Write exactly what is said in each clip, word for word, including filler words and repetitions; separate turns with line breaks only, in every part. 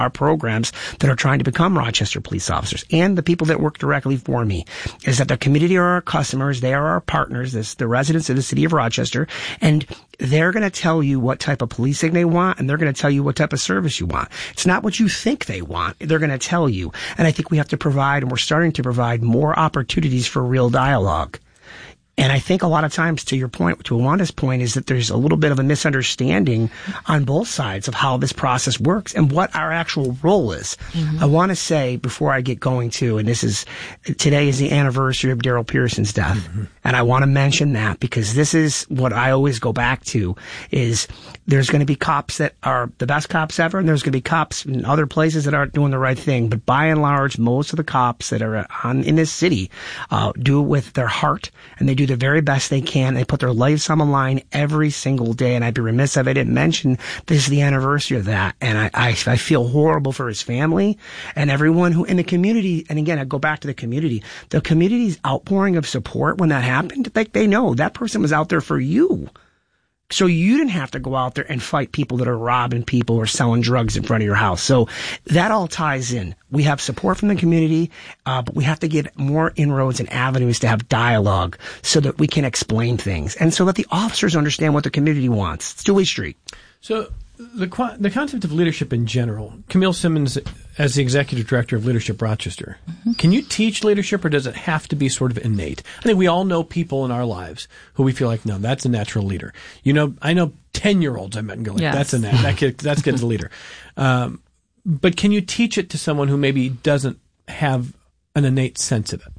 our programs that are trying to become Rochester police officers and the people that work directly for me is that the community are our customers. They are our partners. This, the residents of the city of Rochester. And they're going to tell you what type of policing they want, and they're going to tell you what type of service you want. It's not what you think they want. They're going to tell you. And I think we have to provide, and we're starting to provide more opportunities for real dialogue. And I think a lot of times, to your point, to Awanda's point, is that there's a little bit of a misunderstanding on both sides of how this process works and what our actual role is. Mm-hmm. I want to say, before I get going to, and this is, today is the anniversary of Daryl Pearson's death. Mm-hmm. And I want to mention that because this is what I always go back to, is there's going to be cops that are the best cops ever, and there's going to be cops in other places that aren't doing the right thing. But by and large, most of the cops that are on, in this city uh, do it with their heart, and they do the very best they can. They put their lives on the line every single day, and I'd be remiss if I didn't mention this is the anniversary of that. And I, I, I feel horrible for his family and everyone who in the community. And again, I go back to the community. The community's outpouring of support when that happened, like they know that person was out there for you. So you didn't have to go out there and fight people that are robbing people or selling drugs in front of your house. So that all ties in. We have support from the community, uh, but we have to get more inroads and avenues to have dialogue so that we can explain things and so that the officers understand what the community wants. It's two-way street.
So the the concept of leadership in general, Camille Simmons, as the executive director of Leadership Rochester, mm-hmm. can you teach leadership, or does it have to be sort of innate? I think we all know people in our lives who we feel like, no, that's a natural leader. You know, I know ten-year-olds I met and go, like, yes. that's a nat- that kid, that kid's a leader. Um, but can you teach it to someone who maybe doesn't have an innate sense of it?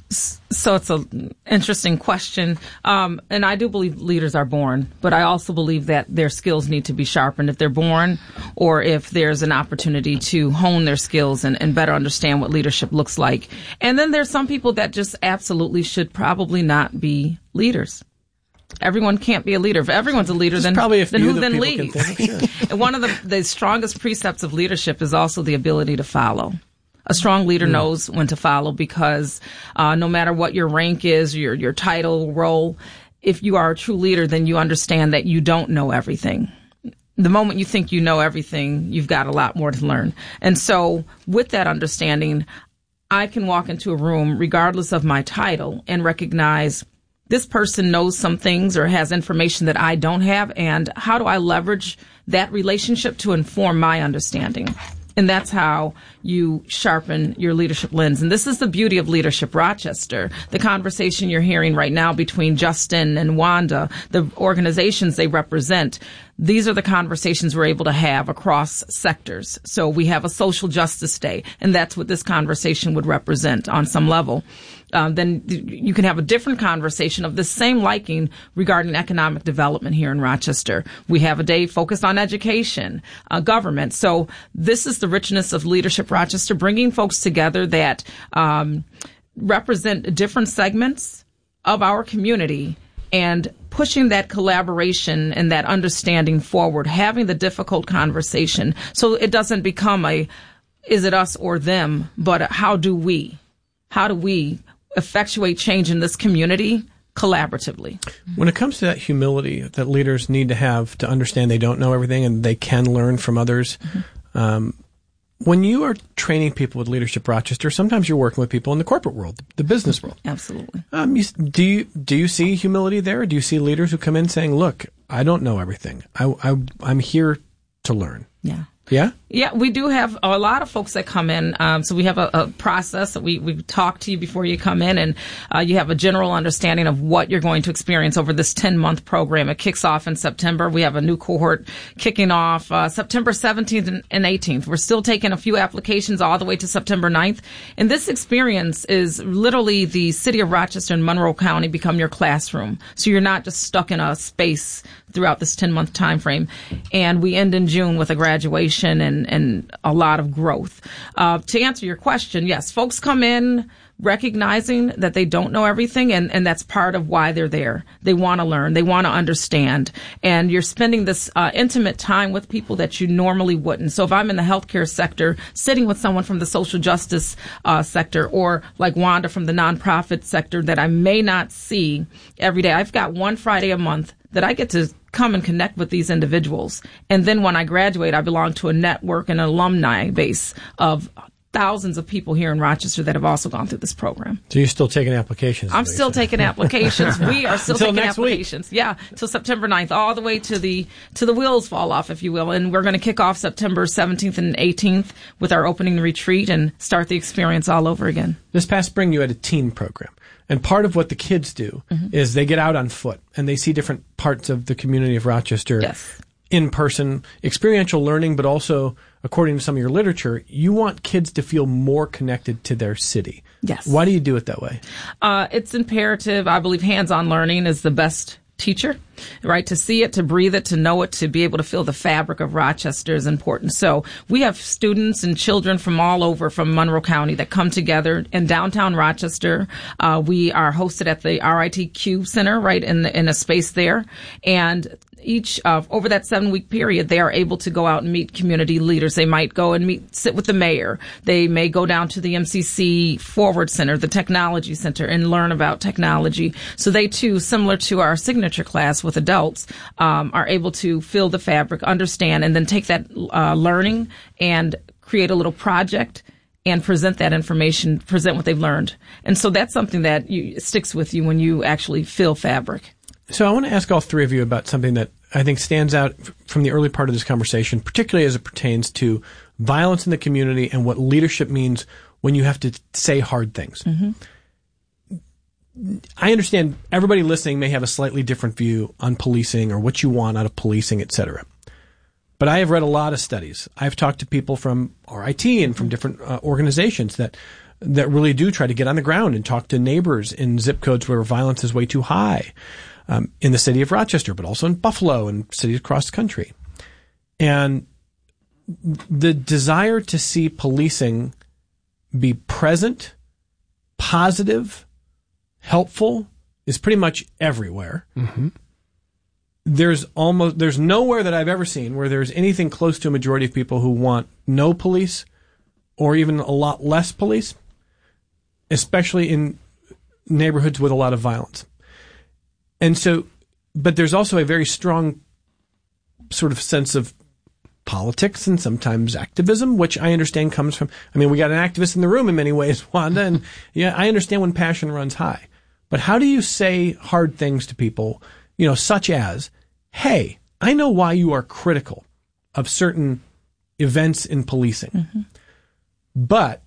So it's an interesting question. Um, and I do believe leaders are born, but I also believe that their skills need to be sharpened if they're born, or if there's an opportunity to hone their skills and, and better understand what leadership looks like. And then there's some people that just absolutely should probably not be leaders. Everyone can't be a leader. If everyone's a leader, then,
probably a
then who then
leads? Sure.
And one of the, the strongest precepts of leadership is also the ability to follow. A strong leader mm. knows when to follow because uh, no matter what your rank is, your your title, role, if you are a true leader, then you understand that you don't know everything. The moment you think you know everything, you've got a lot more to learn. And so with that understanding, I can walk into a room regardless of my title and recognize this person knows some things or has information that I don't have, and how do I leverage that relationship to inform my understanding? And that's how you sharpen your leadership lens. And this is the beauty of Leadership Rochester. The conversation you're hearing right now between Justin and Wanda, the organizations they represent, these are the conversations we're able to have across sectors. So we have a social justice day, and that's what this conversation would represent on some level. Um, then you can have a different conversation of the same liking regarding economic development here in Rochester. We have a day focused on education, uh, government. So this is the richness of Leadership Rochester, bringing folks together that um, represent different segments of our community and pushing that collaboration and that understanding forward, having the difficult conversation so it doesn't become a, is it us or them, but how do we, how do we effectuate change in this community collaboratively?
When it comes to that humility that leaders need to have to understand they don't know everything and they can learn from others, mm-hmm. um, when you are training people with Leadership Rochester, sometimes you're working with people in the corporate world, the business world.
Absolutely.
Um, you, do you do you see humility there? Do you see leaders who come in saying, "Look, I don't know everything. I, I I'm here to learn."
Yeah.
Yeah?
Yeah, we do have a lot of folks that come in. Um, so we have a, a process that we, we talk to you before you come in, and uh, you have a general understanding of what you're going to experience over this ten-month program. It kicks off in September. We have a new cohort kicking off uh, September seventeenth and, and eighteenth. We're still taking a few applications all the way to September ninth. And this experience is literally the city of Rochester and Monroe County become your classroom. So you're not just stuck in a space throughout this ten-month time frame. And we end in June with a graduation and, and a lot of growth. Uh, to answer your question, yes, folks come in recognizing that they don't know everything, and, and that's part of why they're there. They want to learn. They want to understand. And you're spending this uh, intimate time with people that you normally wouldn't. So if I'm in the healthcare sector, sitting with someone from the social justice uh, sector, or like Wanda from the nonprofit sector that I may not see every day, I've got one Friday a month that I get to come and connect with these individuals. And then when I graduate, I belong to a network and an alumni base of thousands of people here in Rochester that have also gone through this program.
So you're still taking applications?
I'm still taking applications. We are still taking
next
applications.
Week.
Yeah, till September ninth, all the way to the to the wheels fall off, if you will. And we're going to kick off September seventeenth and eighteenth with our opening retreat and start the experience all over again.
This past spring, you had a teen program. And part of what the kids do mm-hmm. is they get out on foot and they see different parts of the community of Rochester.
Yes. In
person, experiential learning, but also, according to some of your literature, you want kids to feel more connected to their city.
Yes.
Why do you do it that way?
Uh, it's imperative. I believe hands-on learning is the best teacher, right? To see it, to breathe it, to know it, to be able to feel the fabric of Rochester is important. So we have students and children from all over, from Monroe County, that come together in downtown Rochester. Uh, we are hosted at the R I T Q Center, right, in, in a space there. And each uh, over that seven week period, they are able to go out and meet community leaders. They might go and meet, sit with the mayor. They may go down to the M C C Forward Center, the Technology Center, and learn about technology. So they too, similar to our signature class with adults, um, are able to feel the fabric, understand, and then take that uh, learning and create a little project and present that information, present what they've learned. And so that's something that you, sticks with you when you actually feel fabric.
So I want to ask all three of you about something that I think stands out f- from the early part of this conversation, particularly as it pertains to violence in the community and what leadership means when you have to say hard things. Mm-hmm. I understand everybody listening may have a slightly different view on policing or what you want out of policing, et cetera. But I have read a lot of studies. I've talked to people from R I T and from different uh, organizations that that really do try to get on the ground and talk to neighbors in zip codes where violence is way too high. Um, in the city of Rochester, but also in Buffalo and cities across the country. And the desire to see policing be present, positive, helpful is pretty much everywhere. Mm-hmm. There's almost, there's nowhere that I've ever seen where there's anything close to a majority of people who want no police or even a lot less police, especially in neighborhoods with a lot of violence. And so, but there's also a very strong sort of sense of politics and sometimes activism, which I understand comes from, I mean, we got an activist in the room in many ways, Wanda, and yeah, I understand when passion runs high. But how do you say hard things to people, you know, such as, hey, I know why you are critical of certain events in policing, mm-hmm. but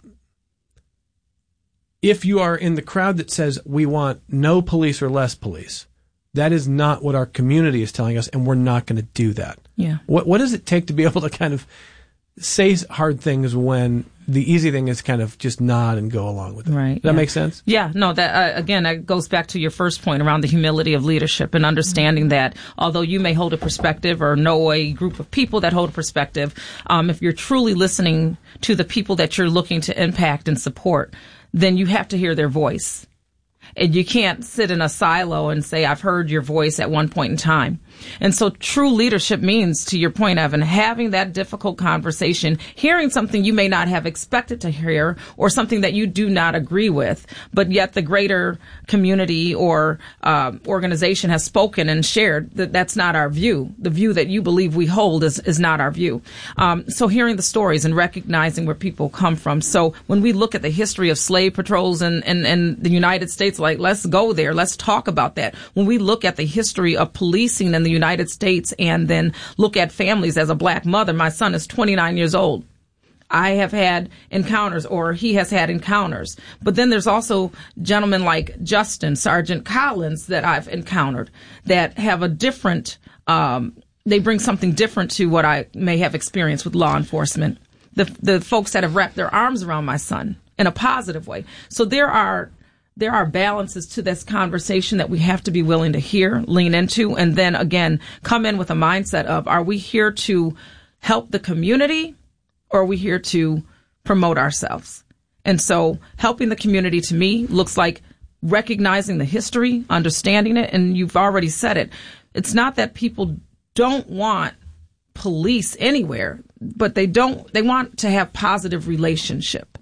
if you are in the crowd that says we want no police or less police, that is not what our community is telling us, and we're not going to do that.
Yeah.
What What does it take to be able to kind of say hard things when the easy thing is kind of just nod and go along with it?
Right.
Does that
yeah.
make sense?
Yeah. No. That uh, again, that goes back to your first point around the humility of leadership and understanding that although you may hold a perspective or know a group of people that hold a perspective, um, if you're truly listening to the people that you're looking to impact and support, then you have to hear their voice. And you can't sit in a silo and say, I've heard your voice at one point in time. And so true leadership means, to your point, Evan, having that difficult conversation, hearing something you may not have expected to hear or something that you do not agree with, but yet the greater community or uh, organization has spoken and shared that that's not our view. The view that you believe we hold is, is not our view. Um, so hearing the stories and recognizing where people come from. So when we look at the history of slave patrols in, in, in the United States, like, let's go there. Let's talk about that. When we look at the history of policing in the United States and then look at families as a black mother, my son is twenty-nine years old. I have had encounters, or he has had encounters. But then there's also gentlemen like Justin, Sergeant Collins, that I've encountered that have a different, um, they bring something different to what I may have experienced with law enforcement. The, the folks that have wrapped their arms around my son in a positive way. So there are There are balances to this conversation that we have to be willing to hear, lean into, and then, again, come in with a mindset of, are we here to help the community or are we here to promote ourselves? And so helping the community, to me, looks like recognizing the history, understanding it, and you've already said it. It's not that people don't want police anywhere, but they don't, they want to have positive relationship.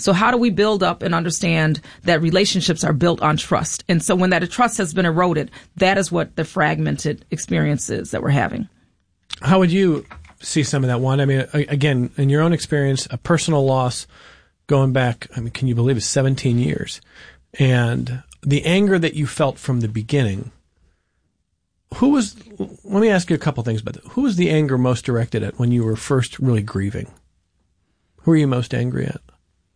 So how do we build up and understand that relationships are built on trust? And so when that trust has been eroded, that is what the fragmented experience is that we're having.
How would you see some of that, Wanda? I mean, again, in your own experience, a personal loss going back, I mean, can you believe it, seventeen years? And the anger that you felt from the beginning, who was, let me ask you a couple things about that. Who was the anger most directed at when you were first really grieving? Who were you most angry at?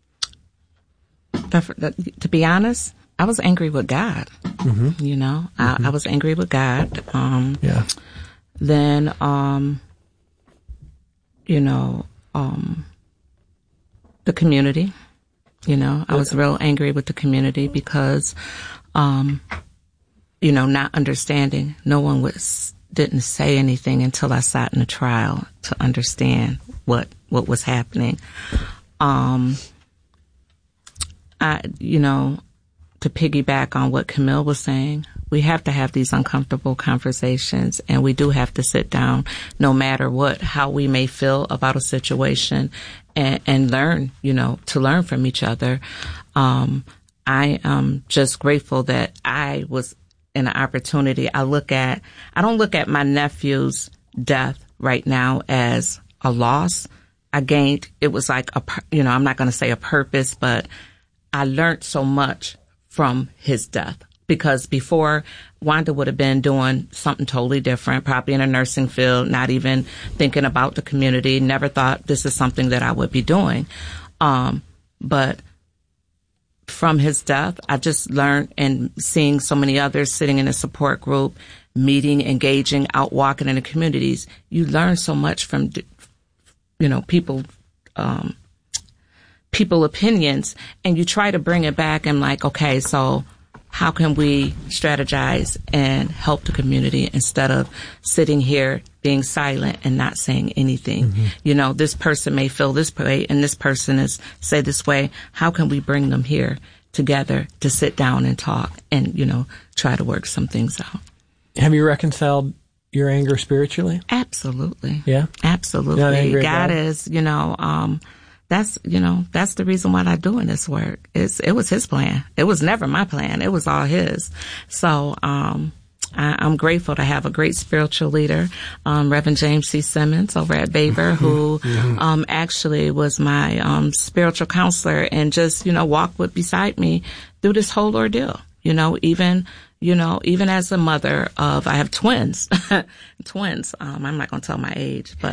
The, the, to be honest, I was angry with God. Mm-hmm. You know, mm-hmm. I, I was angry with God. Um,
yeah.
Then, um, you know, um, the community. You know, I was real angry with the community because, um, you know, not understanding. No one was didn't say anything until I sat in a trial to understand what what was happening. Um, I, you know, to piggyback on what Camille was saying, we have to have these uncomfortable conversations, and we do have to sit down, no matter what, how we may feel about a situation, and, and learn, you know, to learn from each other. Um, I am just grateful that I was in an opportunity. I look at, I don't look at my nephew's death right now as a loss. I gained, it was like a, you know, I'm not going to say a purpose, but I learned so much from his death. Because before, Wanda would have been doing something totally different, probably in a nursing field, not even thinking about the community, never thought this is something that I would be doing. Um, but from his death, I just learned, and seeing so many others sitting in a support group, meeting, engaging, out walking in the communities, you learn so much from, you know, people, um, people opinions, and you try to bring it back and like, okay, so how can we strategize and help the community instead of sitting here being silent and not saying anything? Mm-hmm. You know, this person may feel this way and this person is say this way. How can we bring them here together to sit down and talk and, you know, try to work some things out? Have
you reconciled your anger spiritually?
Absolutely.
Yeah?
Absolutely. God, God is, you know, um, That's, you know, that's the reason why I'm doing this work. It's, it was his plan. It was never my plan. It was all his. So, um, I, I'm grateful to have a great spiritual leader, um, Reverend James C. Simmons over at Baber, who, um, actually was my, um, spiritual counselor and just, you know, walked with beside me through this whole ordeal. You know, even, you know, even as a mother of, I have twins, twins. Um, I'm not going to tell my age, but,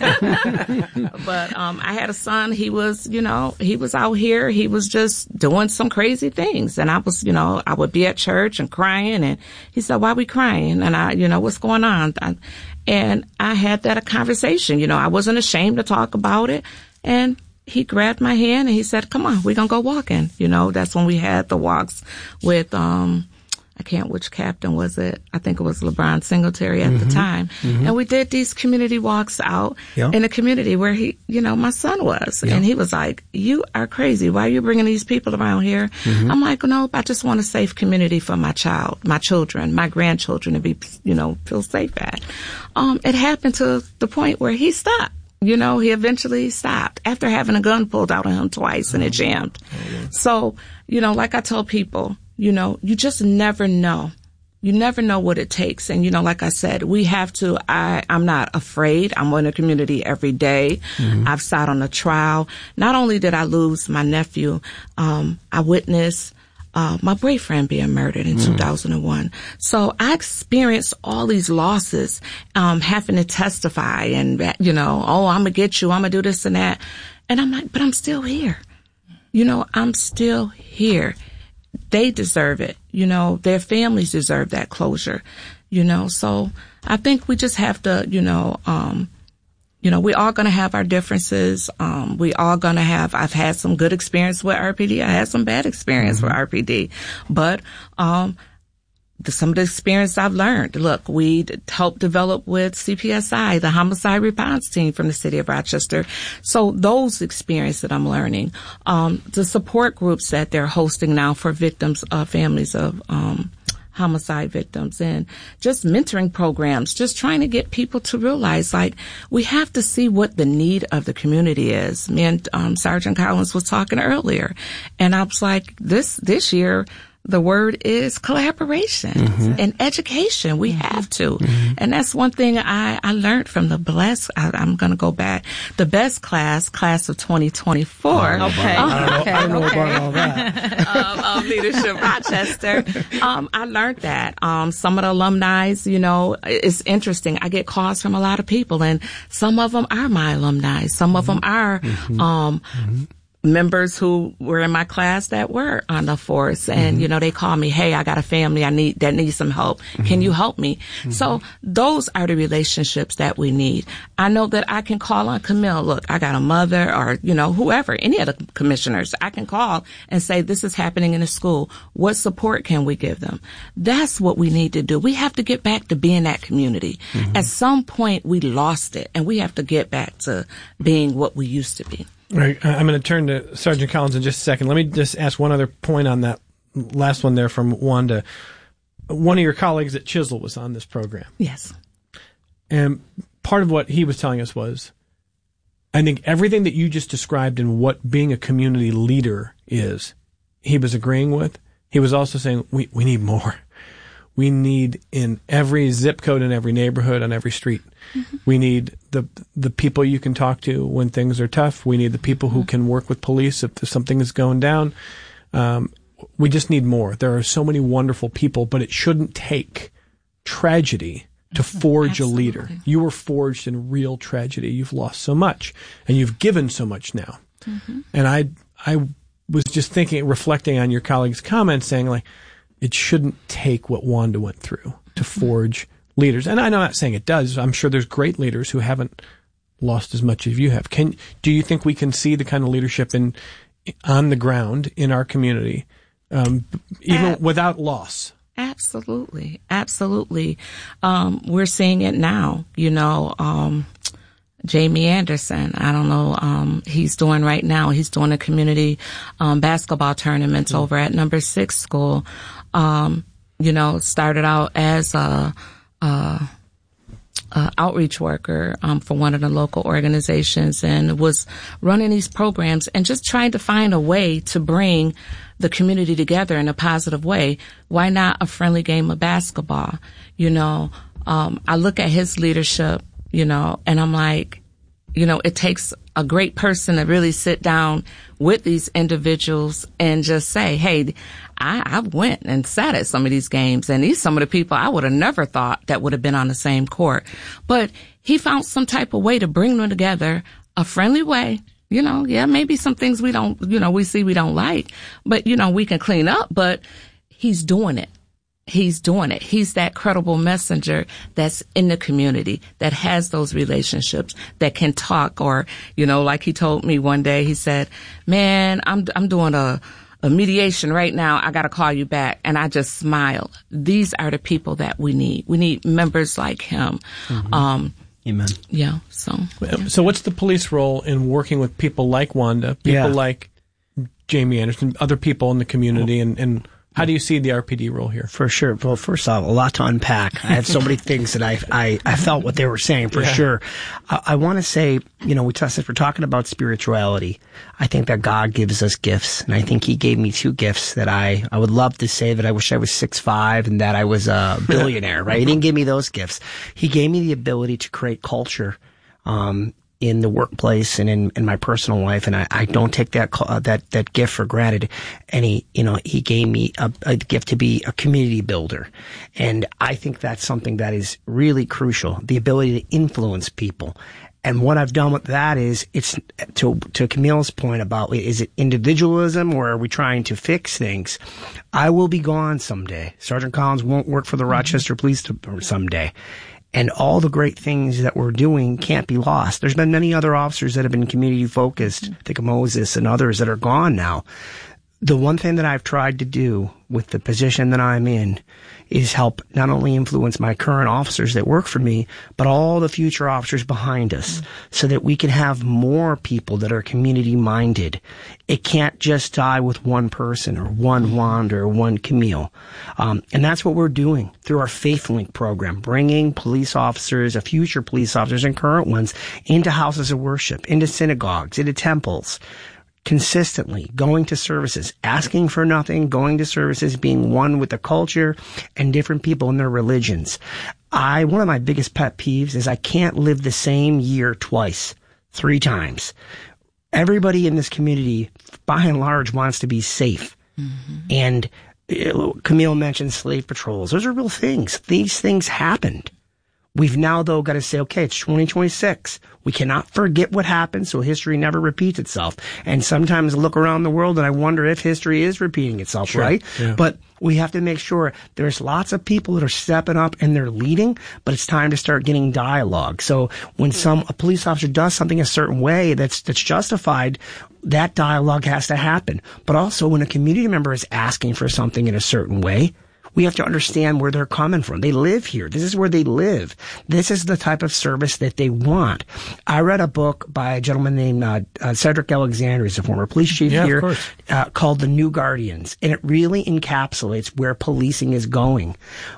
but, um, I had a son. He was, you know, he was out here. He was just doing some crazy things. And I was, you know, I would be at church and crying. And he said, why are we crying? And I, you know, what's going on? I, and I had that a conversation. You know, I wasn't ashamed to talk about it. And he grabbed my hand and he said, come on, we're going to go walking. You know, that's when we had the walks with, um, I can't, which captain was it? I think it was LeBron Singletary at mm-hmm. the time. Mm-hmm. And we did these community walks out yep. in a community where he, you know, my son was. Yep. And he was like, you are crazy. Why are you bringing these people around here? Mm-hmm. I'm like, no, I just want a safe community for my child, my children, my grandchildren to be, you know, feel safe at. Um, it happened to the point where he stopped. You know, he eventually stopped after having a gun pulled out on him twice and it jammed. Oh, yeah. So, you know, like I tell people, you know, you just never know. You never know what it takes. And, you know, like I said, we have to, I, I'm not afraid. I'm in the community every day. Mm-hmm. I've sat on a trial. Not only did I lose my nephew, um, I witnessed Uh, my boyfriend being murdered in mm. two thousand one. So I experienced all these losses, um, having to testify and, you know, oh, I'm going to get you. I'm going to do this and that. And I'm like, but I'm still here. You know, I'm still here. They deserve it. You know, their families deserve that closure, you know. So I think we just have to, you know, um, You know, we all going to have our differences. Um, we all going to have, I've had some good experience with R P D. I had some bad experience mm-hmm. with R P D. But, um, the, some of the experience I've learned, look, we helped develop with C P S I, the homicide response team from the city of Rochester. So those experiences that I'm learning, um, the support groups that they're hosting now for victims, uh, families of, um, homicide victims, and just mentoring programs, just trying to get people to realize, like, we have to see what the need of the community is. Me and um, Sergeant Collins was talking earlier, and I was like, this this year, the word is collaboration mm-hmm. and education. We have to. Mm-hmm. And that's one thing I, I learned from the blessed, I, I'm going to go back, the best class, class of twenty twenty-four.
Oh, okay.
I don't know,
okay.
I don't know
okay.
about all that.
um, of Leadership Rochester. Um, I learned that. Um, some of the alumni, you know, it's interesting. I get calls from a lot of people, and some of them are my alumni. Some of them are, mm-hmm. um, mm-hmm. members who were in my class that were on the force, and mm-hmm. you know, they call me, hey, I got a family I need that needs some help. Mm-hmm. Can you help me? Mm-hmm. So those are the relationships that we need. I know that I can call on Camille. Look, I got a mother, or you know, whoever, any of the commissioners, I can call and say, this is happening in the school. What support can we give them? That's what we need to do. We have to get back to being that community. Mm-hmm. At some point, we lost it, and we have to get back to being what we used to be.
All right, I'm going to turn to Sergeant Collins in just a second. Let me just ask one other point on that last one there from Wanda. One of your colleagues at Chisel was on this program.
Yes.
And part of what he was telling us was, I think everything that you just described and what being a community leader is, he was agreeing with. He was also saying, we, we need more. We need in every zip code, in every neighborhood, on every street. Mm-hmm. We need the the people you can talk to when things are tough. We need the people who can work with police if something is going down. Um, we just need more. There are so many wonderful people, but it shouldn't take tragedy to forge Absolutely. a leader. You were forged in real tragedy. You've lost so much, and you've given so much now. Mm-hmm. And I I was just thinking, reflecting on your colleague's comments, saying, like, it shouldn't take what Wanda went through to forge leaders. And I'm not saying it does. I'm sure there's great leaders who haven't lost as much as you have. Can do you think we can see the kind of leadership in on the ground in our community, um, even Ab- without loss?
Absolutely, absolutely. Um, we're seeing it now. You know, um, Jamie Anderson, I don't know, um, he's doing right now. He's doing a community um, basketball tournaments mm-hmm. over at Number Six School. Um, you know, started out as a, a, a outreach worker um, for one of the local organizations, and was running these programs and just trying to find a way to bring the community together in a positive way. Why not a friendly game of basketball? You know, um, I look at his leadership, you know, and I'm like, you know, it takes a great person to really sit down with these individuals and just say, hey, I, I went and sat at some of these games, and these some of the people I would have never thought that would have been on the same court. But he found some type of way to bring them together, a friendly way. You know, yeah, maybe some things we don't, you know, we see we don't like, but, you know, we can clean up, but he's doing it. He's doing it. He's that credible messenger that's in the community, that has those relationships, that can talk. Or, you know, like he told me one day, he said, man, I'm, I'm doing a, a mediation right now. I got to call you back. And I just smiled. These are the people that we need. We need members like him. Mm-hmm. Um,
Amen.
Yeah. So, yeah.
So what's the police role in working with people like Wanda, people
yeah.
like Jamie Anderson, other people in the community, and, and how do you see the R P D role here?
For sure. Well, first off, a lot to unpack. I had so many things that I, I, I felt what they were saying, for yeah. sure. I, I want to say, you know, we t- if we're talking about spirituality, I think that God gives us gifts. And I think he gave me two gifts that I, I would love to say that I wish I was six five and that I was a billionaire, right? He didn't give me those gifts. He gave me the ability to create culture, um, in the workplace and in, in my personal life, and I, I don't take that uh, that that gift for granted. And he, you know, he gave me a, a gift to be a community builder, and I think that's something that is really crucial: the ability to influence people. And what I've done with that is, it's to to Camille's point about, is it individualism or are we trying to fix things? I will be gone someday. Sergeant Collins won't work for the Rochester Police Department someday. And all the great things that we're doing can't be lost. There's been many other officers that have been community focused. Think of Moses and others that are gone now. the one thing that I've tried to do with the position that I'm in is help not only influence my current officers that work for me, but all the future officers behind us, mm-hmm. so that we can have more people that are community minded. It can't just die with one person or one Wanda or one Camille. Um, and that's what we're doing through our Faith Link program, bringing police officers, uh, future police officers and current ones into houses of worship, into synagogues, into temples, consistently going to services, asking for nothing, going to services, being one with the culture and different people in their religions. I, one of my biggest pet peeves is I can't live the same year twice, three times. Everybody in this community, by and large, wants to be safe. Mm-hmm. And uh, Camille mentioned slave patrols. Those are real things. These things happened. We've now, though, got to say, okay, it's twenty twenty-six. We cannot forget what happened, so history never repeats itself. And sometimes I look around the world and I wonder if history is repeating itself, sure. right? Yeah. But we have to make sure there's lots of people that are stepping up and they're leading, but it's time to start getting dialogue. So when some a police officer does something a certain way that's that's justified, that dialogue has to happen. But also when a community member is asking for something in a certain way, we have to understand where they're coming from. They live here. This is where they live. This is the type of service that they want. I read a book by a gentleman named uh, uh, Cedric Alexander. He's a former police chief
yeah,
here, uh, called The New Guardians. And it really encapsulates where policing is going.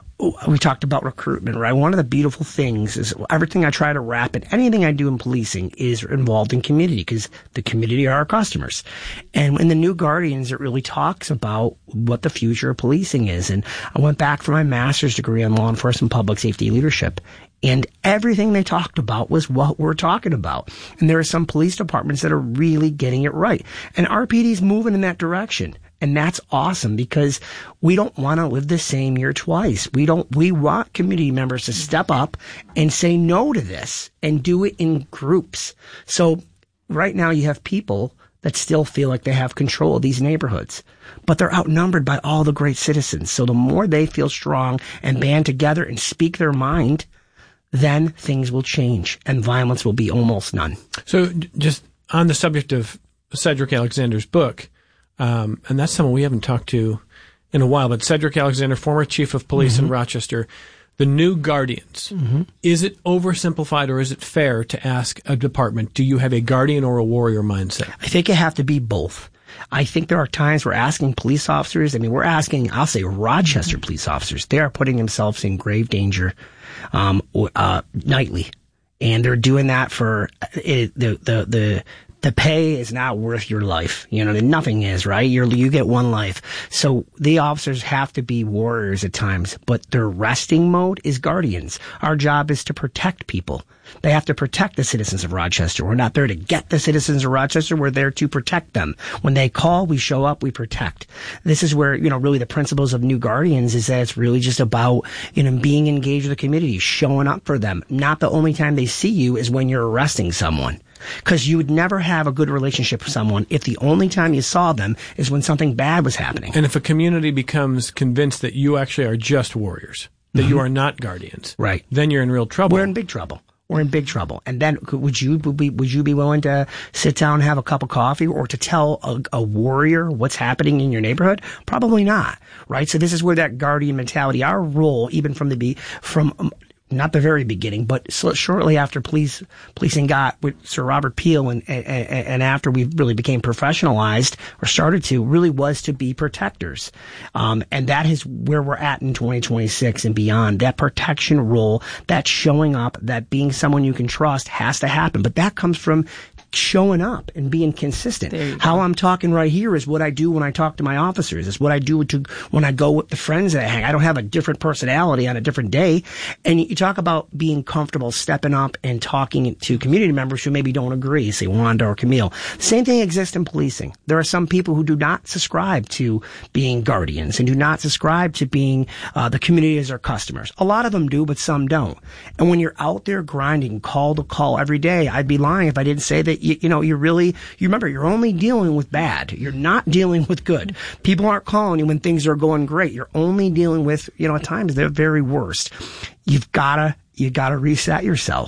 We talked about recruitment, right? One of the beautiful things is everything I try to wrap in, anything I do in policing is involved in community, because the community are our customers. And in the New Guardians, it really talks about what the future of policing is. And I went back for my master's degree on law enforcement public safety leadership. And everything they talked about was what we're talking about. And there are some police departments that are really getting it right. And R P D's moving in that direction. And that's awesome, because we don't want to live the same year twice. We don't, we want community members to step up and say no to this and do it in groups. So right now you have people that still feel like they have control of these neighborhoods, but they're outnumbered by all the great citizens. So the more they feel strong and band together and speak their mind, then things will change and violence will be almost none.
So just on the subject of Cedric Alexander's book, Um, and that's someone we haven't talked to in a while, but Cedric Alexander, former chief of police mm-hmm. in Rochester, The New Guardians. Mm-hmm. Is it oversimplified, or is it fair to ask a department, do you have a guardian or a warrior mindset?
I think you have to be both. I think there are times we're asking police officers, I mean, we're asking, I'll say Rochester mm-hmm. police officers, they are putting themselves in grave danger, um, uh, nightly. And they're doing that for it, the, the, the, The pay is not worth your life. You know, nothing is, right? You're, you get one life. So the officers have to be warriors at times, but their resting mode is guardians. Our job is to protect people. They have to protect the citizens of Rochester. We're not there to get the citizens of Rochester. We're there to protect them. When they call, we show up, we protect. This is where, you know, really the principles of New Guardians is that it's really just about, you know, being engaged with the community, showing up for them. Not the only time they see you is when you're arresting someone. Because you would never have a good relationship with someone if the only time you saw them is when something bad was happening.
And if a community becomes convinced that you actually are just warriors, that mm-hmm. you are not guardians,
right,
then you're in real trouble.
We're in big trouble. We're in big trouble. And then would you be, would you be willing to sit down and have a cup of coffee, or to tell a, a warrior what's happening in your neighborhood? Probably not, right? So this is where that guardian mentality, our role, even from the be from um, not the very beginning, but so shortly after police policing got with Sir Robert Peel, and, and and after we really became professionalized or started to, really was to be protectors, um, and that is where we're at in twenty twenty-six and beyond. That protection role, that showing up, that being someone you can trust, has to happen. But that comes from showing up and being consistent. How I'm talking right here is what I do when I talk to my officers. It's what I do to, when I go with the friends that I hang. I don't have a different personality on a different day. And you talk about being comfortable stepping up and talking to community members who maybe don't agree, say Wanda or Camille. Same thing exists in policing. There are some people who do not subscribe to being guardians and do not subscribe to being uh, the community as their customers. A lot of them do, but some don't. And when you're out there grinding call to call every day, I'd be lying if I didn't say that You, you know, you're really, you remember, you're only dealing with bad. You're not dealing with good. People aren't calling you when things are going great. You're only dealing with, you know, at times they're very worst. You've gotta, you gotta reset yourself.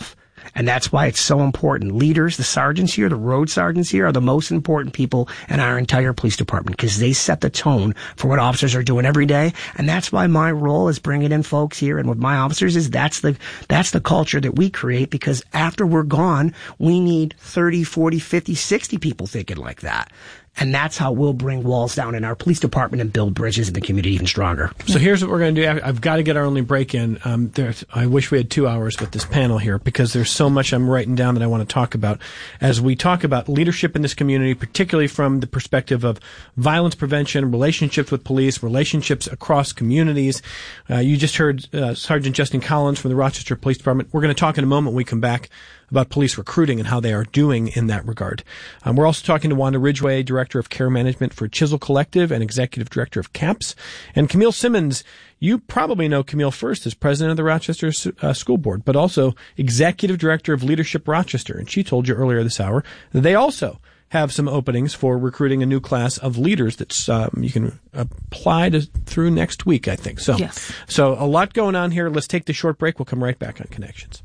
And that's why it's so important. Leaders, the sergeants here, the road sergeants here are the most important people in our entire police department because they set the tone for what officers are doing every day. And that's why my role is bringing in folks here. And with my officers is that's the, that's the culture that we create, because after we're gone, we need thirty, forty, fifty, sixty people thinking like that. And that's how we'll bring walls down in our police department and build bridges in the community even stronger.
So here's what we're going to do. I've got to get our only break in. Um, there's, I wish we had two hours with this panel here because there's so much I'm writing down that I want to talk about as we talk about leadership in this community, particularly from the perspective of violence prevention, relationships with police, relationships across communities. Uh, you just heard uh, Sergeant Justin Collins from the Rochester Police Department. We're going to talk in a moment when we come back about police recruiting and how they are doing in that regard. Um, we're also talking to Wanda Ridgway, Director of Care Management for Chisel Collective and Executive Director of CAPS. And Camille Simmons, you probably know Camille first as President of the Rochester uh, School Board, but also Executive Director of Leadership Rochester. And she told you earlier this hour that they also have some openings for recruiting a new class of leaders that's um, you can apply to through next week, I think. So,
yes.
So a lot going on here. Let's take the short break. We'll come right back on Connections.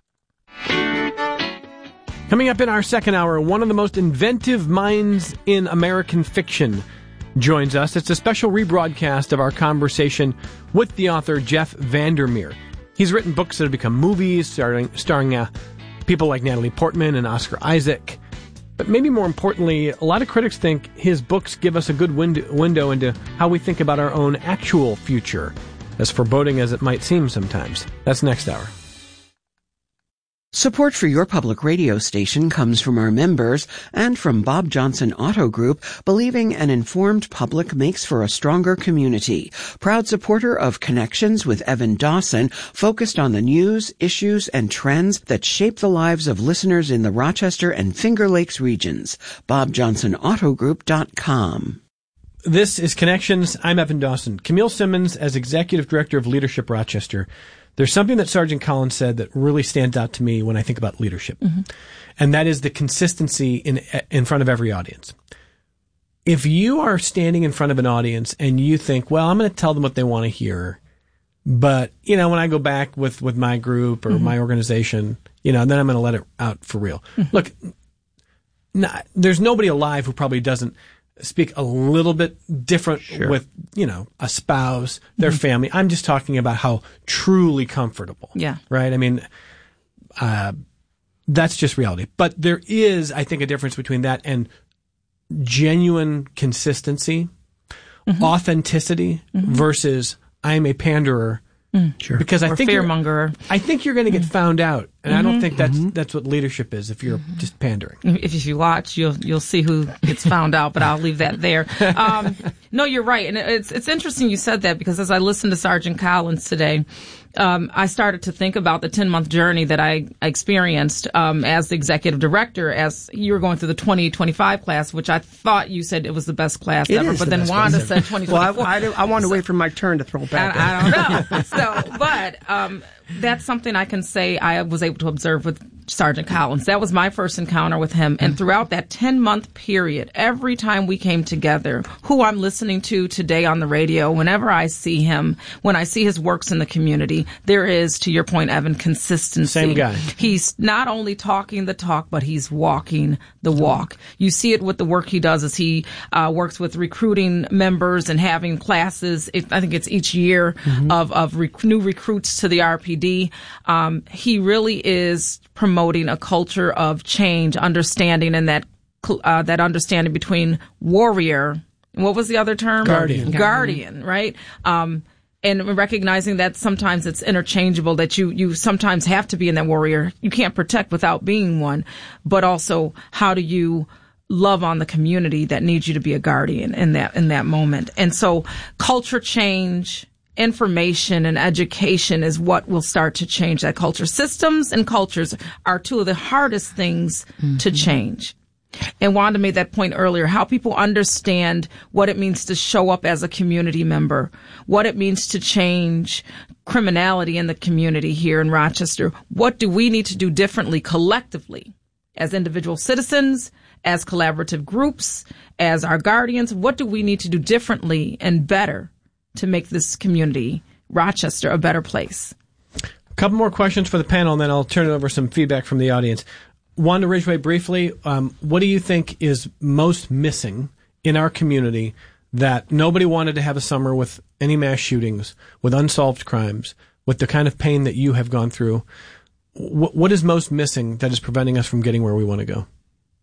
Coming up in our second hour, one of the most inventive minds in American fiction joins us. It's a special rebroadcast of our conversation with the author Jeff Vandermeer. He's written books that have become movies, starring, starring uh, people like Natalie Portman and Oscar Isaac. But maybe more importantly, a lot of critics think his books give us a good wind- window into how we think about our own actual future, as foreboding as it might seem sometimes. That's next hour.
Support for your public radio station comes from our members and from Bob Johnson Auto Group, believing an informed public makes for a stronger community. Proud supporter of Connections with Evan Dawson, focused on the news, issues, and trends that shape the lives of listeners in the Rochester and Finger Lakes regions. bob johnson auto group dot com.
This is Connections. I'm Evan Dawson. Camille Simmons, as Executive Director of Leadership Rochester. There's something that Sergeant Collins said that really stands out to me when I think about leadership, mm-hmm. and that is the consistency in in front of every audience. If you are standing in front of an audience and you think, well, I'm going to tell them what they want to hear, but, you know, when I go back with, with my group or mm-hmm. my organization, you know, then I'm going to let it out for real. Mm-hmm. Look, not, there's nobody alive who probably doesn't speak a little bit different sure. with, you know, a spouse, their mm-hmm. family. I'm just talking about how truly comfortable.
Yeah.
Right? I mean, uh, that's just reality. But there is, I think, a difference between that and genuine consistency, mm-hmm. authenticity mm-hmm. versus I'm a panderer.
Mm. Sure.
Because I
or
think
fearmonger.
I think you're going to get
mm.
found out, and mm-hmm. I don't think that's
mm-hmm.
that's what leadership is. If you're mm-hmm. just pandering,
if, if you watch, you'll you'll see who gets found out. But I'll leave that there. Um, no, you're right, and it's it's interesting you said that because as I listened to Sergeant Collins today, um, I started to think about the ten month journey that I experienced um, as the executive director. As you were going through the twenty twenty-five class, which I thought you said it was the best class
it
ever, but the then Wanda said twenty twenty-four.
Well, I, I, I wanted so, to wait for my turn to throw back.
I, I don't know. So, but. Um, that's something I can say I was able to observe with Sergeant Collins. That was my first encounter with him. And throughout that ten-month period, every time we came together, who I'm listening to today on the radio, whenever I see him, when I see his works in the community, there is, to your point, Evan, consistency.
Same guy.
He's not only talking the talk, but he's walking the walk. You see it with the work he does as he uh, works with recruiting members and having classes. It, I think it's each year mm-hmm. of, of rec- new recruits to the R P D. Um, he really is promoting a culture of change, understanding, and that uh, that understanding between warrior. What was the other term?
Guardian.
Guardian, right? Um, and recognizing that sometimes it's interchangeable. That you you sometimes have to be in that warrior. You can't protect without being one. But also, how do you love on the community that needs you to be a guardian in that in that moment? And so, culture change. Information and education is what will start to change that culture. Systems and cultures are two of the hardest things mm-hmm. to change. And Wanda made that point earlier, how people understand what it means to show up as a community member, what it means to change criminality in the community here in Rochester. What do we need to do differently collectively as individual citizens, as collaborative groups, as our guardians? What do we need to do differently and better to make this community, Rochester, a better place?
A couple more questions for the panel, and then I'll turn it over to some feedback from the audience. Wanda Ridgway, briefly, um, what do you think is most missing in our community that nobody wanted to have a summer with any mass shootings, with unsolved crimes, with the kind of pain that you have gone through? W- what is most missing that is preventing us from getting where we want to go?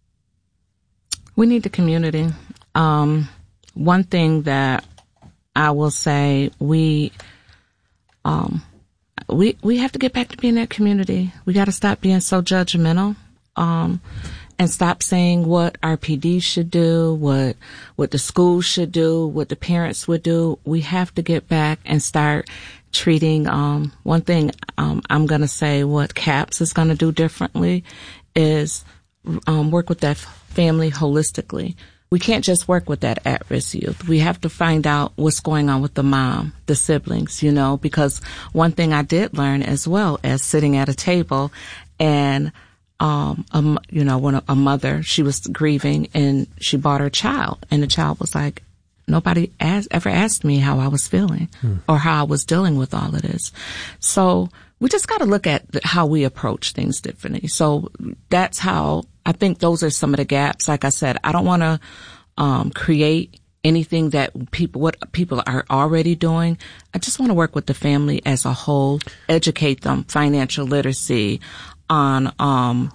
We need the community. Um, one thing that I will say, we, um, we, we have to get back to being that community. We got to stop being so judgmental, um, and stop saying what R P D should do, what, what the schools should do, what the parents would do. We have to get back and start treating, um, one thing, um, I'm going to say what CAPS is going to do differently is, um, work with that family holistically. We can't just work with that at-risk youth. We have to find out what's going on with the mom, the siblings, you know, because one thing I did learn as well as sitting at a table and, um, um, you know, when a, a mother, she was grieving and she brought her child and the child was like, nobody asked, ever asked me how I was feeling hmm. or how I was dealing with all of this. So we just got to look at how we approach things differently. So that's how I think those are some of the gaps. Like I said, I don't want to um, create anything that people, what people are already doing. I just want to work with the family as a whole, educate them, financial literacy on, um,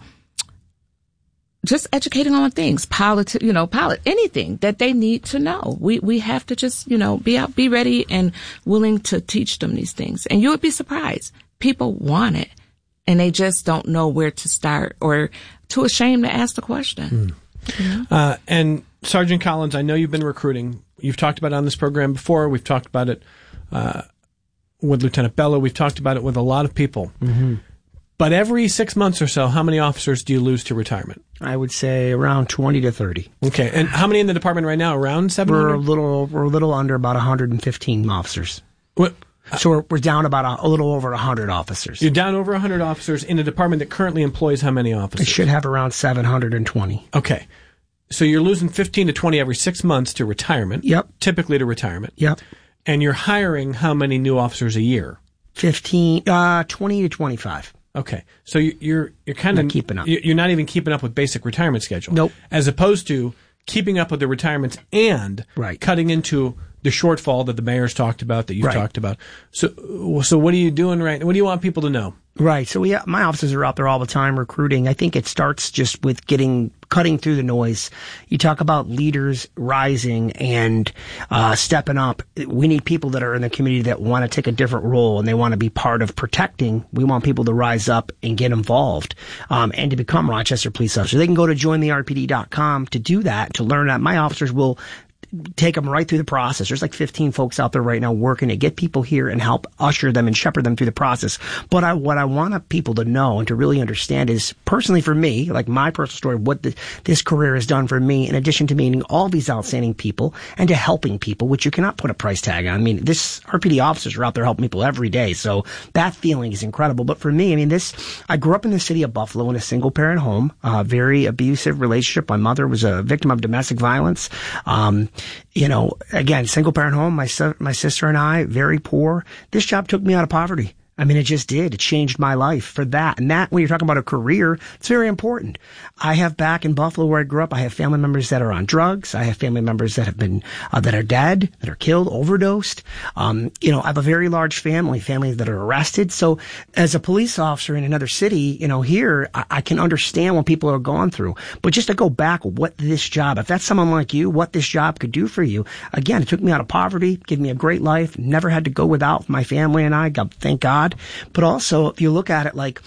just educating on things, politi- you know, polit- anything that they need to know. We, we have to just, you know, be out, be ready and willing to teach them these things. And you would be surprised. People want it and they just don't know where to start or too ashamed to ask the question.
Mm. Mm-hmm. Uh, and Sergeant Collins, I know you've been recruiting. You've talked about it on this program before. We've talked about it, uh, with Lieutenant Bello. We've talked about it with a lot of people. Mm-hmm. But every six months or so, how many officers do you lose to retirement?
I would say around twenty to thirty.
Okay. And how many in the department right now? Around seven hundred?
We're a little, we're a little under about one hundred fifteen officers.
What?
So we're, we're down about a, a little over one hundred officers.
You're down over one hundred officers in a department that currently employs how many officers?
It should have around seven hundred twenty.
Okay. So you're losing fifteen to twenty every six months to retirement.
Yep.
Typically to retirement.
Yep.
And you're hiring how many new officers a year?
fifteen, uh, twenty to twenty-five.
Okay. So you're, you're kind of
keeping up.
You're not even keeping up with basic retirement schedule.
Nope.
As opposed to keeping up with the retirements and
right.
cutting into the shortfall that the mayor's talked about, that you've
right.
talked about. So, so what are you doing right now? What do you want people to know?
Right. So we, my officers are out there all the time recruiting. I think it starts just with getting, cutting through the noise. You talk about leaders rising and, uh, stepping up. We need people that are in the community that want to take a different role and they want to be part of protecting. We want people to rise up and get involved, um, and to become Rochester police officers. They can go to join the R P D dot com to do that, to learn that. My officers will take them right through the process. There's like fifteen folks out there right now working to get people here and help usher them and shepherd them through the process. But I, what I want people to know and to really understand is, personally for me, like my personal story, what the, this career has done for me, in addition to meeting all these outstanding people and to helping people, which you cannot put a price tag on. I mean, this R P D officers are out there helping people every day. So that feeling is incredible. But for me, I mean, this, I grew up in the city of Buffalo in a single parent home, a very abusive relationship. My mother was a victim of domestic violence. Um, You know, again, single parent home, my son, my sister and I, very poor. This job took me out of poverty. I mean, it just did. It changed my life for that. And that, when you're talking about a career, it's very important. I have back in Buffalo where I grew up, I have family members that are on drugs. I have family members that have been, uh, that are dead, that are killed, overdosed. Um, you know, I have a very large family, families that are arrested. So as a police officer in another city, you know, here, I, I can understand what people are going through. But just to go back, what this job, if that's someone like you, what this job could do for you. Again, it took me out of poverty, gave me a great life, never had to go without my family and I, God, thank God. But also, if you look at it like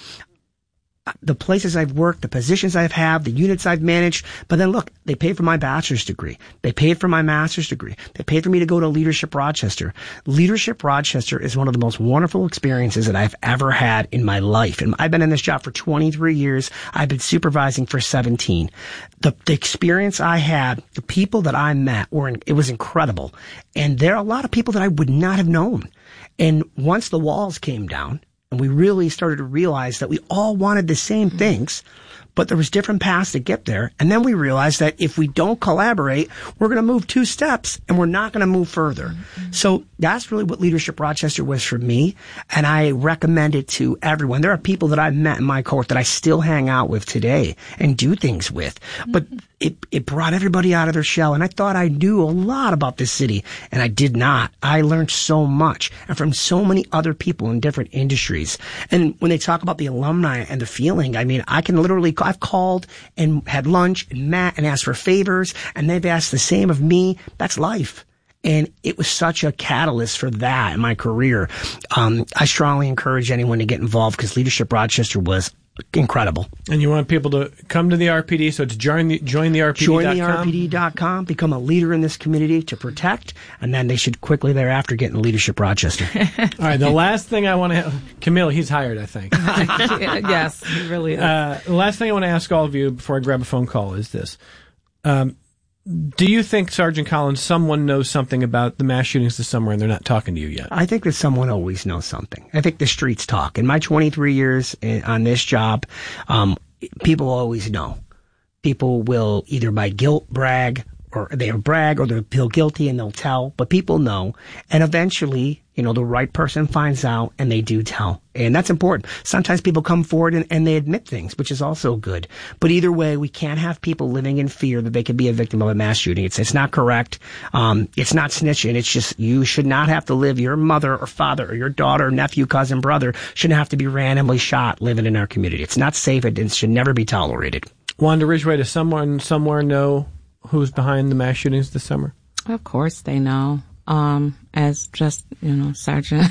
the places I've worked, the positions I've had, the units I've managed, but then look, they paid for my bachelor's degree. They paid for my master's degree. They paid for me to go to Leadership Rochester. Leadership Rochester is one of the most wonderful experiences that I've ever had in my life. And I've been in this job for twenty-three years. I've been supervising for seventeen. The, the experience I had, the people that I met were, in, it was incredible. And there are a lot of people that I would not have known. And once the walls came down and we really started to realize that we all wanted the same things, but there was different paths to get there. And then we realized that if we don't collaborate, we're going to move two steps and we're not going to move further. Mm-hmm. So that's really what Leadership Rochester was for me. And I recommend it to everyone. There are people that I've met in my cohort that I still hang out with today and do things with. Mm-hmm. But it, it brought everybody out of their shell. And I thought I knew a lot about this city, and I did not. I learned so much, and from so many other people in different industries. And when they talk about the alumni and the feeling, I mean, I can literally, I've called and had lunch and met and asked for favors, and they've asked the same of me. That's life. And it was such a catalyst for that in my career. Um, I strongly encourage anyone to get involved, because Leadership Rochester was incredible.
And you want people to come to the R P D, so it's join the, join the R P D dot com?
join the R P D dot com, become a leader in this community to protect, and then they should quickly thereafter get in Leadership Rochester.
All right, the last thing I want to... Camille, he's hired, I think.
Yes, he really is.
Uh, the last thing I want to ask all of you before I grab a phone call is this. Um, do you think, Sergeant Collins, someone knows something about the mass shootings this summer and they're not talking to you yet?
I think that someone always knows something. I think the streets talk. In my twenty-three years in, on this job, um, people always know. People will either by guilt brag, or they'll brag, or they'll feel guilty and they'll tell, but people know. And eventually, you know, the right person finds out and they do tell. And that's important. Sometimes people come forward and, and they admit things, which is also good. But either way, we can't have people living in fear that they could be a victim of a mass shooting. It's, it's not correct. Um, it's not snitching. It's just, you should not have to live, your mother or father or your daughter, nephew, cousin, brother shouldn't have to be randomly shot living in our community. It's not safe. It should never be tolerated.
Wanda Ridgway, does someone somewhere know who's behind the mass shootings this summer?
Of course they know. Um, as just, you know, Sergeant,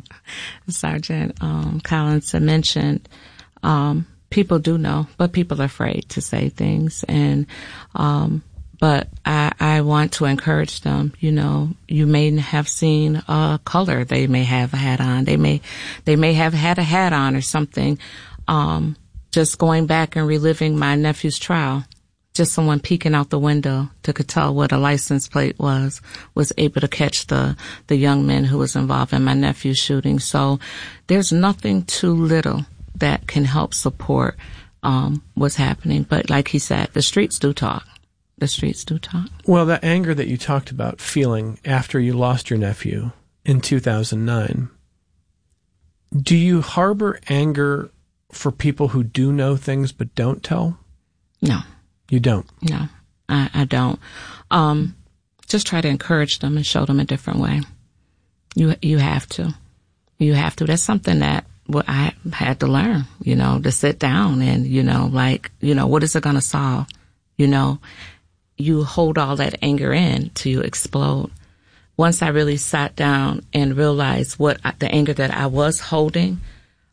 Sergeant, um, Collins had mentioned, um, people do know, but people are afraid to say things. And, um, but I, I want to encourage them. You know, you may have seen a color they may have a hat on. They may, they may have had a hat on or something. Um, just going back and reliving my nephew's trial. Just someone peeking out the window to could tell what a license plate was, was able to catch the, the young man who was involved in my nephew's shooting. So there's nothing too little that can help support, um, what's happening. But like he said, the streets do talk. The streets do talk.
Well, that anger that you talked about feeling after you lost your nephew in two thousand nine, do you harbor anger for people who do know things but don't tell?
No.
You don't?
No, I, I don't. Um, just try to encourage them and show them a different way. You you have to. You have to. That's something that well, I had to learn, you know, to sit down and, you know, like, you know, what is it going to solve? You know, you hold all that anger in till you explode. Once I really sat down and realized what I, the anger that I was holding,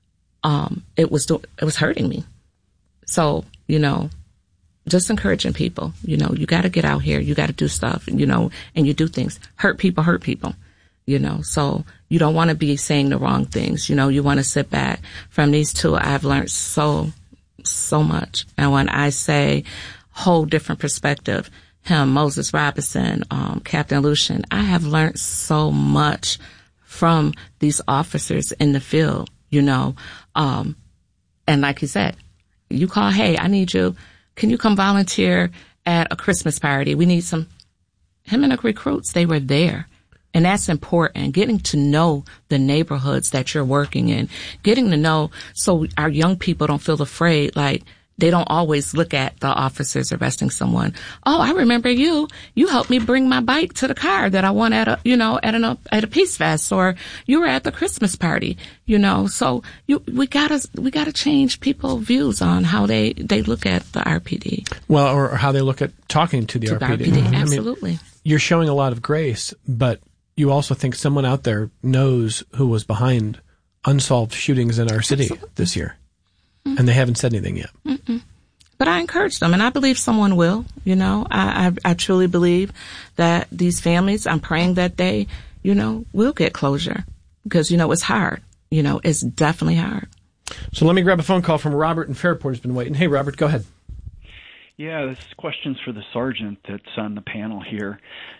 um, it was do, it was hurting me. So, you know, just encouraging people, you know, you got to get out here, you got to do stuff, you know, and you do things. Hurt people, hurt people, you know, so you don't want to be saying the wrong things. You know, you want to sit back. From these two, I've learned so, so much. And when I say whole different perspective, him, Moses Robinson, um, Captain Lucian, I have learned so much from these officers in the field, you know, um, and like you said, you call, hey, I need you. Can you come volunteer at a Christmas party? We need some. Him and the recruits, they were there. And that's important. Getting to know the neighborhoods that you're working in. Getting to know so our young people don't feel afraid, like they don't always look at the officers arresting someone. Oh, I remember you. You helped me bring my bike to the car that I won at a, you know, at an, at a Peace Fest, or you were at the Christmas party, you know. So you, we gotta, we gotta change people's views on how they, they look at the R P D.
Well, or how they look at talking to the
to
R P D.
The R P D.
I
Absolutely.
mean, you're showing a lot of grace, but you also think someone out there knows who was behind unsolved shootings in our city Absolutely. This year. And they haven't said anything yet.
Mm-mm. But I encourage them, and I believe someone will. You know, I, I I truly believe that these families, I'm praying that they, you know, will get closure, because, you know, it's hard. You know, it's definitely hard.
So let me grab a phone call from Robert in Fairport, who's been waiting. Hey, Robert, go ahead.
Yeah, this question's for the sergeant that's on the panel here.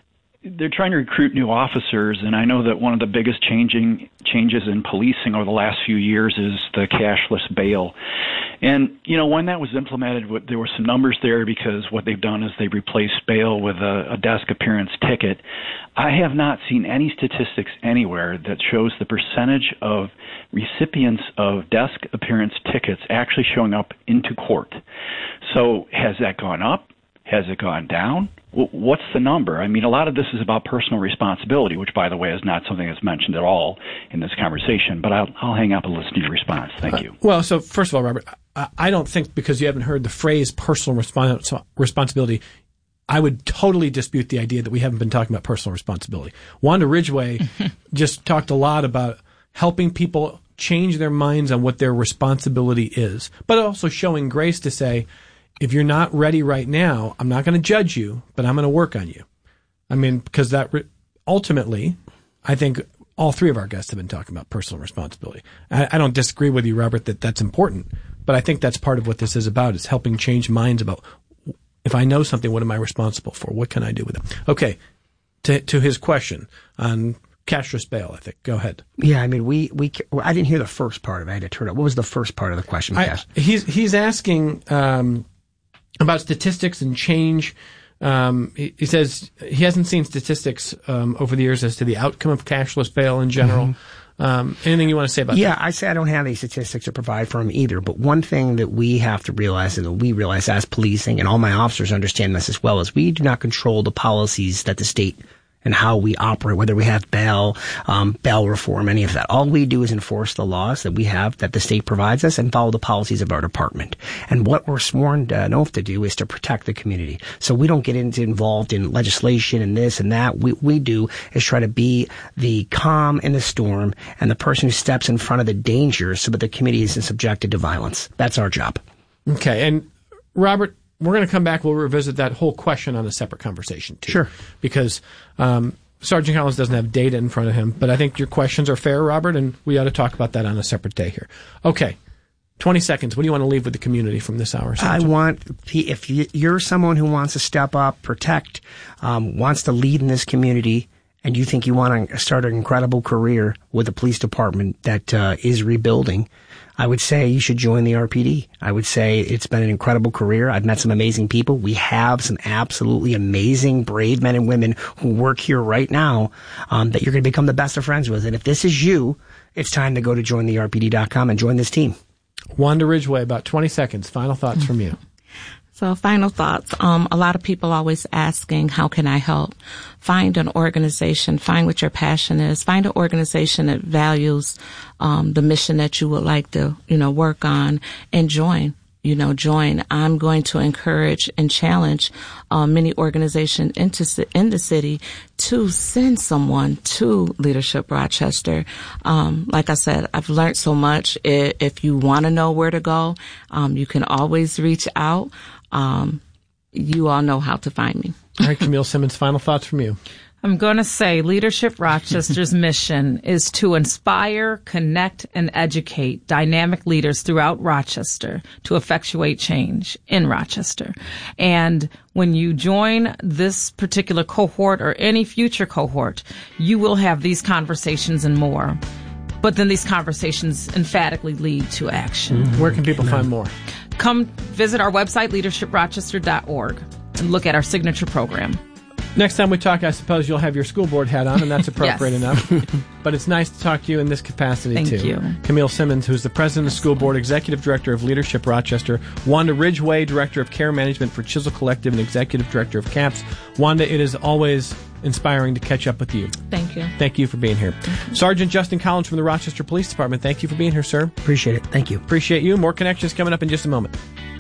they're trying to recruit new officers, and I know that one of the biggest changing changes in policing over the last few years is the cashless bail. And, you know, when that was implemented, there were some numbers there because what they've done is they've replaced bail with a, a desk appearance ticket. I have not seen any statistics anywhere that shows the percentage of recipients of desk appearance tickets actually showing up into court. So has that gone up? Has it gone down? What's the number? I mean, a lot of this is about personal responsibility, which, by the way, is not something that's mentioned at all in this conversation. But I'll, I'll hang up and listen to your response. Thank you.
Uh, well, so first of all, Robert, I, I don't think because you haven't heard the phrase personal respons- responsibility, I would totally dispute the idea that we haven't been talking about personal responsibility. Wanda Ridgway just talked a lot about helping people change their minds on what their responsibility is, but also showing grace to say, if you're not ready right now, I'm not going to judge you, but I'm going to work on you. I mean, because that re- ultimately, I think all three of our guests have been talking about personal responsibility. I, I don't disagree with you, Robert, that that's important, but I think that's part of what this is about, is helping change minds about, if I know something, what am I responsible for? What can I do with it? Okay, to, to his question on cashless bail, I think. Go ahead.
Yeah, I mean, we, we I didn't hear the first part of it. I had to turn it. What was the first part of the question, Cash?
I, he's, he's asking... Um, about statistics and change. Um, he, he says he hasn't seen statistics um, over the years as to the outcome of cashless bail in general. Mm-hmm. Um, anything you want to say about
yeah,
that?
Yeah, I say I don't have any statistics to provide for him either. But one thing that we have to realize, and that we realize as policing, and all my officers understand this as well, is we do not control the policies that the state and how we operate, whether we have bail, um, bail reform, any of that. All we do is enforce the laws that we have, that the state provides us, and follow the policies of our department. And what we're sworn uh, an oath to do is to protect the community. So we don't get into involved in legislation and this and that. We we do is try to be the calm in the storm and the person who steps in front of the danger so that the community isn't subjected to violence. That's our job.
Okay. And Robert, we're going to come back. We'll revisit that whole question on a separate conversation, too.
Sure.
Because um, Sergeant Collins doesn't have data in front of him, but I think your questions are fair, Robert, and we ought to talk about that on a separate day here. Okay. twenty seconds. What do you want to leave with the community from this hour, Sergeant?
I want, if you're someone who wants to step up, protect, um, wants to lead in this community, and you think you want to start an incredible career with a police department that uh, is rebuilding, I would say you should join the R P D. I would say it's been an incredible career. I've met some amazing people. We have some absolutely amazing, brave men and women who work here right now um, that you're going to become the best of friends with. And if this is you, it's time to go to join the R P D dot com and join this team.
Wanda Ridgway, about twenty seconds. Final thoughts from you.
So final thoughts. Um, a lot of people always asking, how can I help? Find an organization, find what your passion is, find an organization that values, um, the mission that you would like to, you know, work on, and join. You know, join. I'm going to encourage and challenge uh, many organizations into in the city to send someone to Leadership Rochester. Um, like I said, I've learned so much. If you want to know where to go, um, you can always reach out. Um, you all know how to find me.
All right, Camille Simmons, final thoughts from you.
I'm going to say Leadership Rochester's mission is to inspire, connect, and educate dynamic leaders throughout Rochester to effectuate change in Rochester. And when you join this particular cohort or any future cohort, you will have these conversations and more. But then these conversations emphatically lead to action.
Mm-hmm. Where can people Amen. find more?
Come visit our website, leadership rochester dot org, and look at our signature program.
Next time we talk, I suppose you'll have your school board hat on, and that's appropriate
yes.
enough. But it's nice to talk to you in this capacity,
Thank
too.
you.
Camille Simmons, who's the president of the school board, executive director of Leadership Rochester. Wanda Ridgway, director of care management for Chisel Collective and executive director of CAPS. Wanda, it is always inspiring to catch up with you.
Thank you.
Thank you for being here. Sergeant Justin Collins from the Rochester Police Department, thank you for being here, sir.
Appreciate it. Thank you.
Appreciate you. More connections coming up in just a moment.